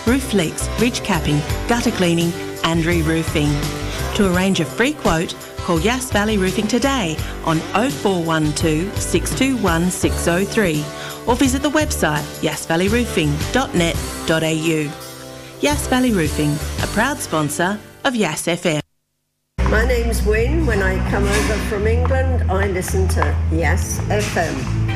roof leaks, ridge capping, gutter cleaning and re-roofing. To arrange a free quote, call Yass Valley Roofing today on 0412 621 603 or visit the website yassvalleyroofing.net.au. Yass Valley Roofing, a proud sponsor of Yass FM. My name's Wynne. When I come over from England, I listen to Yass FM.